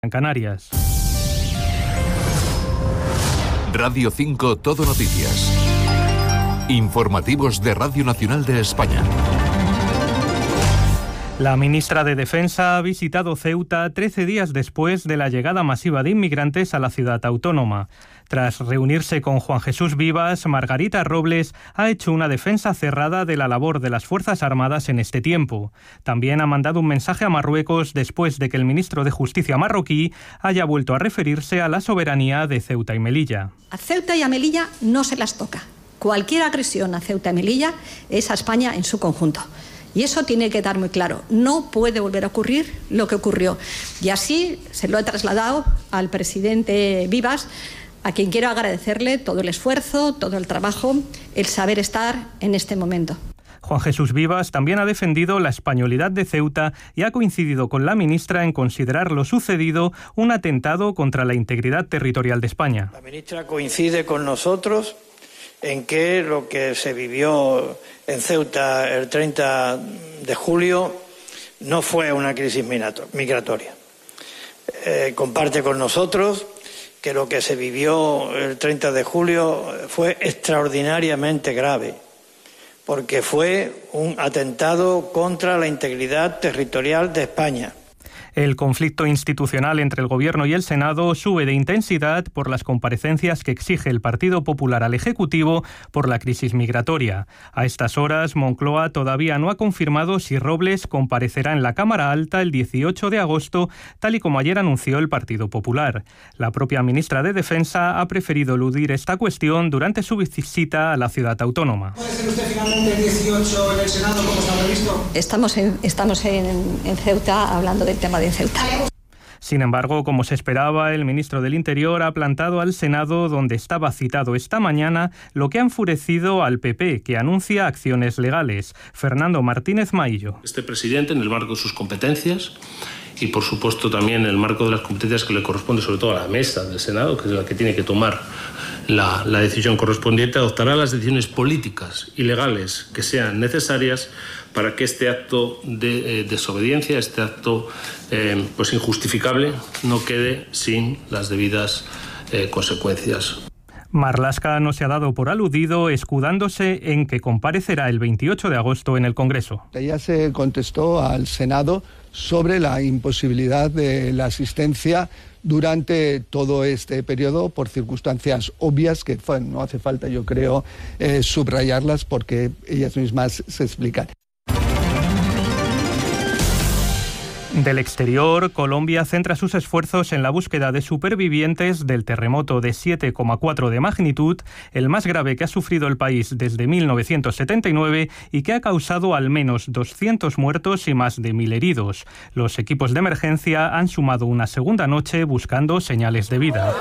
en Canarias. Radio 5 Todo Noticias. Informativos de Radio Nacional de España. La ministra de Defensa ha visitado Ceuta 13 días después de la llegada masiva de inmigrantes a la ciudad autónoma. Tras reunirse con Juan Jesús Vivas, Margarita Robles ha hecho una defensa cerrada de la labor de las Fuerzas Armadas en este tiempo. También ha mandado un mensaje a Marruecos después de que el ministro de Justicia marroquí haya vuelto a referirse a la soberanía de Ceuta y Melilla. A Ceuta y a Melilla no se las toca. Cualquier agresión a Ceuta y Melilla es a España en su conjunto. Y eso tiene que quedar muy claro. No puede volver a ocurrir lo que ocurrió. Y así se lo he trasladado al presidente Vivas, a quien quiero agradecerle todo el esfuerzo, todo el trabajo, el saber estar en este momento. Juan Jesús Vivas también ha defendido la españolidad de Ceuta y ha coincidido con la ministra en considerar lo sucedido un atentado contra la integridad territorial de España. La ministra coincide con nosotros en que lo que se vivió en Ceuta el 30 de julio no fue una crisis migratoria. Comparte con nosotros que lo que se vivió el 30 de julio fue extraordinariamente grave, porque fue un atentado contra la integridad territorial de España. El conflicto institucional entre el Gobierno y el Senado sube de intensidad por las comparecencias que exige el Partido Popular al Ejecutivo por la crisis migratoria. A estas horas, Moncloa todavía no ha confirmado si Robles comparecerá en la Cámara Alta el 18 de agosto, tal y como ayer anunció el Partido Popular. La propia ministra de Defensa ha preferido eludir esta cuestión durante su visita a la ciudad autónoma. ¿Puede ser usted finalmente el 18 en el Senado, como está previsto? Estamos en Ceuta hablando del tema de Ceuta. Sin embargo, como se esperaba, el ministro del Interior ha plantado al Senado, donde estaba citado esta mañana, lo que ha enfurecido al PP, que anuncia acciones legales. Fernando Martínez Maillo. Este presidente, en el marco de sus competencias y, por supuesto, también en el marco de las competencias que le corresponde, sobre todo a la mesa del Senado, que es la que tiene que tomar la decisión correspondiente, adoptará las decisiones políticas y legales que sean necesarias para que este acto de desobediencia, este acto pues injustificable, no quede sin las debidas consecuencias. Marlaska no se ha dado por aludido, escudándose en que comparecerá el 28 de agosto en el Congreso. Ya se contestó al Senado sobre la imposibilidad de la asistencia durante todo este periodo por circunstancias obvias que no hace falta, yo creo, subrayarlas porque ellas mismas se explican. Del exterior, Colombia centra sus esfuerzos en la búsqueda de supervivientes del terremoto de 7,4 de magnitud, el más grave que ha sufrido el país desde 1979 y que ha causado al menos 200 muertos y más de 1.000 heridos. Los equipos de emergencia han sumado una segunda noche buscando señales de vida.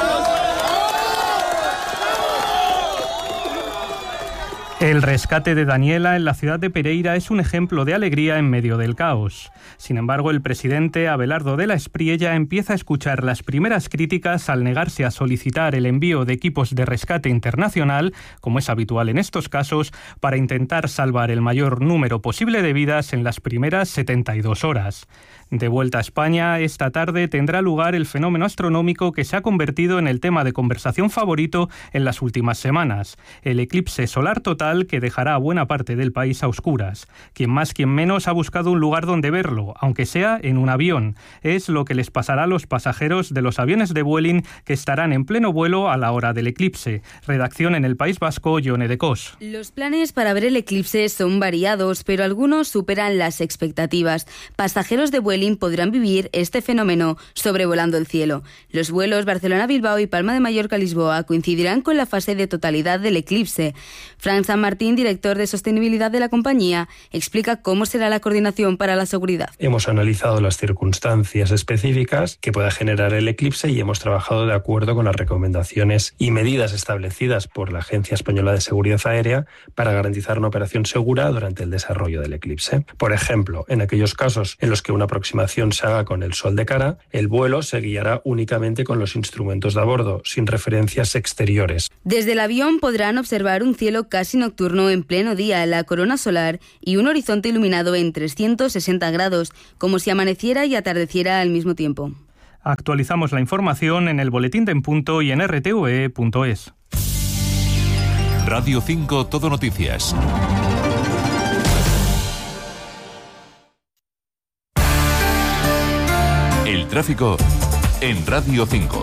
El rescate de Daniela en la ciudad de Pereira es un ejemplo de alegría en medio del caos. Sin embargo, el presidente Abelardo de la Espriella empieza a escuchar las primeras críticas al negarse a solicitar el envío de equipos de rescate internacional, como es habitual en estos casos, para intentar salvar el mayor número posible de vidas en las primeras 72 horas. De vuelta a España, esta tarde tendrá lugar el fenómeno astronómico que se ha convertido en el tema de conversación favorito en las últimas semanas, el eclipse solar total que dejará a buena parte del país a oscuras. Quien más, quien menos ha buscado un lugar donde verlo, aunque sea en un avión. Es lo que les pasará a los pasajeros de los aviones de Vueling que estarán en pleno vuelo a la hora del eclipse. Redacción en el País Vasco, Yone de Cos. Los planes para ver el eclipse son variados, pero algunos superan las expectativas. Pasajeros de Vueling podrán vivir este fenómeno sobrevolando el cielo. Los vuelos Barcelona-Bilbao y Palma de Mallorca-Lisboa coincidirán con la fase de totalidad del eclipse. Fran San Martín, director de sostenibilidad de la compañía, explica cómo será la coordinación para la seguridad. Hemos analizado las circunstancias específicas que pueda generar el eclipse y hemos trabajado de acuerdo con las recomendaciones y medidas establecidas por la Agencia Española de Seguridad Aérea para garantizar una operación segura durante el desarrollo del eclipse. Por ejemplo, en aquellos casos en los que una aproximación se haga con el sol de cara, el vuelo se guiará únicamente con los instrumentos de a bordo, sin referencias exteriores. Desde el avión podrán observar un cielo casi nocturno en pleno día, la corona solar y un horizonte iluminado en 360 grados, como si amaneciera y atardeciera al mismo tiempo. Actualizamos la información en el Boletín de En Punto y en rtve.es. Radio 5 Todo Noticias. El tráfico en Radio 5.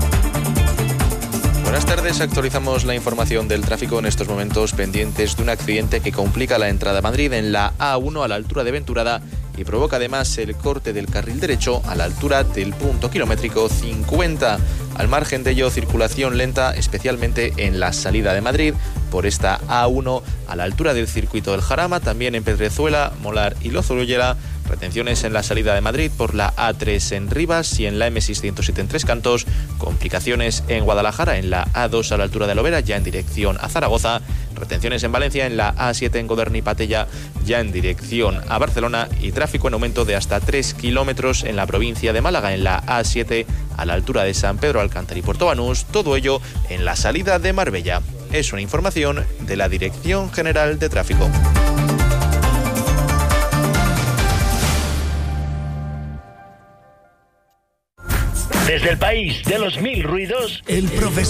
Buenas tardes, actualizamos la información del tráfico en estos momentos pendientes de un accidente que complica la entrada a Madrid en la A1 a la altura de Venturada y provoca además el corte del carril derecho a la altura del punto kilométrico 50. Al margen de ello, circulación lenta, especialmente en la salida de Madrid por esta A1 a la altura del circuito del Jarama, también en Pedrezuela, Molar y Lozoruyela. Retenciones en la salida de Madrid por la A3 en Rivas y en la M607 en Tres Cantos. Complicaciones en Guadalajara en la A2 a la altura de Lovera, ya en dirección a Zaragoza. Retenciones en Valencia en la A7 en Goderney y Patella, ya en dirección a Barcelona. Y tráfico en aumento de hasta 3 kilómetros en la provincia de Málaga, en la A7 a la altura de San Pedro Alcántara y Puerto Banús. Todo ello en la salida de Marbella. Es una información de la Dirección General de Tráfico. Desde el país de los mil ruidos, el profesor